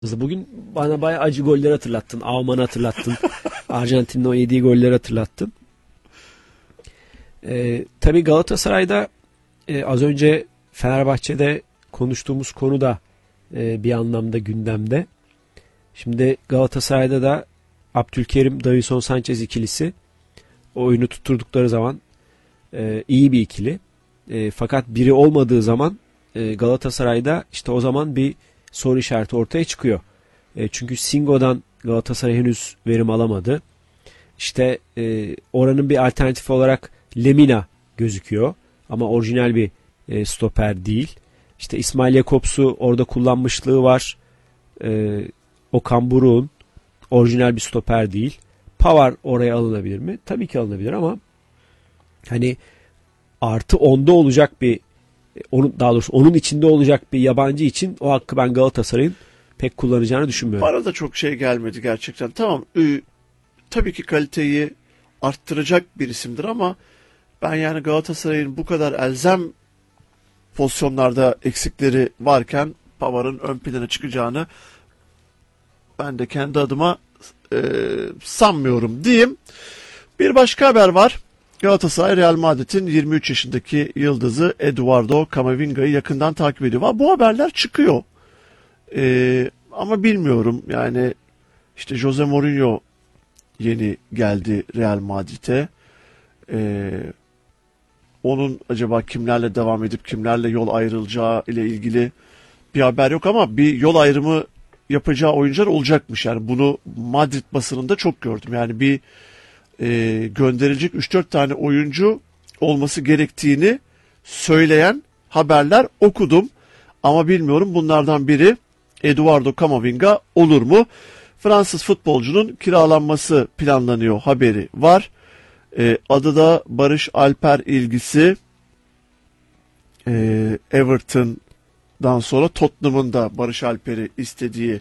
Bugün bana bayağı acı goller hatırlattın. Alman'ı hatırlattın. Arjantin'in o yediği golleri hatırlattın. Tabii Galatasaray'da az önce Fenerbahçe'de konuştuğumuz konu da bir anlamda gündemde. Şimdi Galatasaray'da da Abdülkerim, Davinson Sanchez ikilisi o oyunu tutturdukları zaman iyi bir ikili. Fakat biri olmadığı zaman Galatasaray'da işte o zaman bir soru işareti ortaya çıkıyor. Çünkü Singo'dan Galatasaray henüz verim alamadı. İşte oranın bir alternatifi olarak Lemina gözüküyor. Ama orijinal bir stoper değil. İşte İsmail Jakobs'u orada kullanmışlığı var. Okan Buruk'un orijinal bir stoper değil. Pavard oraya alınabilir mi? Tabii ki alınabilir ama hani artı 10'da olacak bir daha doğrusu onun içinde olacak bir yabancı için o hakkı ben Galatasaray'ın pek kullanacağını düşünmüyorum. Bana da çok şey gelmedi gerçekten. Tamam, tabii ki kaliteyi arttıracak bir isimdir ama ben yani Galatasaray'ın bu kadar elzem pozisyonlarda eksikleri varken Pavard'ın ön plana çıkacağını ben de kendi adıma sanmıyorum diyeyim. Bir başka haber var. Galatasaray Real Madrid'in 23 yaşındaki yıldızı Eduardo Camavinga'yı yakından takip ediyor. Bu haberler çıkıyor. Ama bilmiyorum yani işte Jose Mourinho yeni geldi Real Madrid'e. Onun acaba kimlerle devam edip kimlerle yol ayrılacağı ile ilgili bir haber yok ama bir yol ayrımı yapacağı oyuncular olacakmış. Yani bunu Madrid basınında çok gördüm. Yani bir gönderilecek 3-4 tane oyuncu olması gerektiğini söyleyen haberler okudum. Ama bilmiyorum bunlardan biri Eduardo Camavinga olur mu? Fransız futbolcunun kiralanması planlanıyor haberi var. Adı da Barış Alper ilgisi Everton'dan sonra Tottenham'ın da Barış Alper'i istediği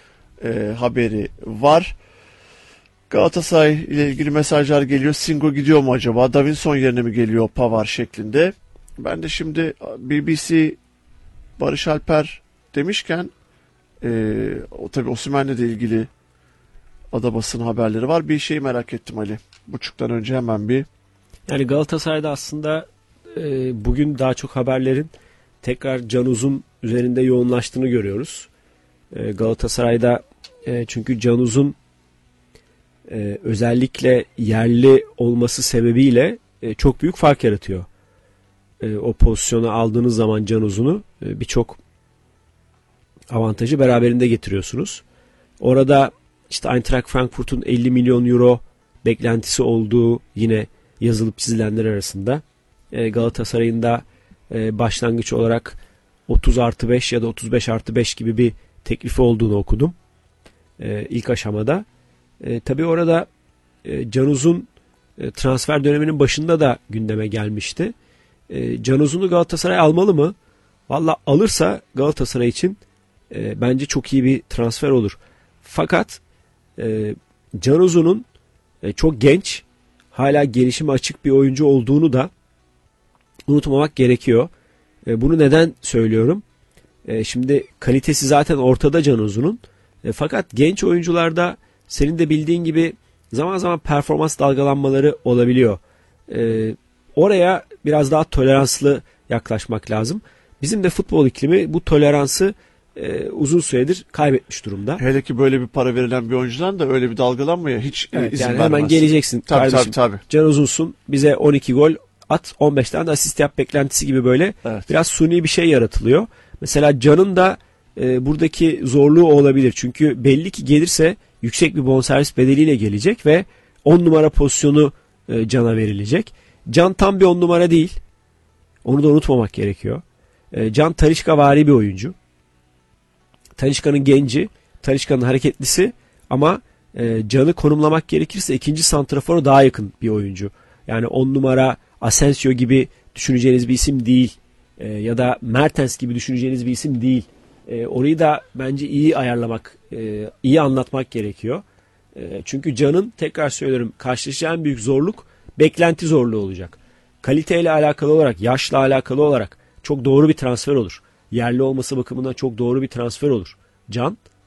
haberi var. Galatasaray ile ilgili mesajlar geliyor. Singo gidiyor mu acaba? Davinson yerine mi geliyor Pavard şeklinde? Ben de şimdi BBC Barış Alper demişken o tabii Osimhen'le de ilgili ada basın haberleri var. Bir şeyi merak ettim Ali. Buçuktan önce hemen bir. Yani Galatasaray'da aslında bugün daha çok haberlerin tekrar Can Uzun üzerinde yoğunlaştığını görüyoruz. Galatasaray'da çünkü Can Uzun özellikle yerli olması sebebiyle çok büyük fark yaratıyor. O pozisyonu aldığınız zaman Can Uzun'u birçok avantajı beraberinde getiriyorsunuz. Orada işte Eintracht Frankfurt'un 50 milyon euro beklentisi olduğu yine yazılıp çizilenler arasında. Galatasaray'ın da başlangıç olarak 30+5 ya da 35+5 gibi bir teklifi olduğunu okudum. İlk aşamada. Tabii orada Can Uzun transfer döneminin başında da gündeme gelmişti. Can Uzun'u Galatasaray almalı mı? Valla alırsa Galatasaray için bence çok iyi bir transfer olur. Fakat Can Uzun'un çok genç, hala gelişime açık bir oyuncu olduğunu da unutmamak gerekiyor. Bunu neden söylüyorum? Şimdi kalitesi zaten ortada Can Uzun'un. Fakat genç oyuncularda senin de bildiğin gibi zaman zaman performans dalgalanmaları olabiliyor. Oraya biraz daha toleranslı yaklaşmak lazım. Bizim de futbol iklimi bu toleransı uzun süredir kaybetmiş durumda. Hele ki böyle bir para verilen bir oyuncudan da öyle bir dalgalanmaya hiç izin yani vermez. hemen geleceksin tabii, kardeşim. Tabii. Can Uzunsun, bize 12 gol at, 15 tane de asist yap beklentisi gibi böyle biraz suni bir şey yaratılıyor. Mesela Can'ın da buradaki zorluğu olabilir. Çünkü belli ki gelirse yüksek bir bonservis bedeliyle gelecek ve 10 numara pozisyonu Can'a verilecek. Can tam bir 10 numara değil. Onu da unutmamak gerekiyor. Can Talisca-vari bir oyuncu. Talisca'nın genci, Talisca'nın hareketlisi ama Can'ı konumlamak gerekirse ikinci santrafora daha yakın bir oyuncu. Yani 10 numara Asensio gibi düşüneceğiniz bir isim değil. Ya da Mertens gibi düşüneceğiniz bir isim değil. Orayı da bence iyi ayarlamak, iyi anlatmak gerekiyor. Çünkü Can'ın, tekrar söylüyorum, karşılaşacağı en büyük zorluk beklenti zorluğu olacak. Kaliteyle alakalı olarak, yaşla alakalı olarak çok doğru bir transfer olur. Yerli olması bakımından çok doğru bir transfer olur Can.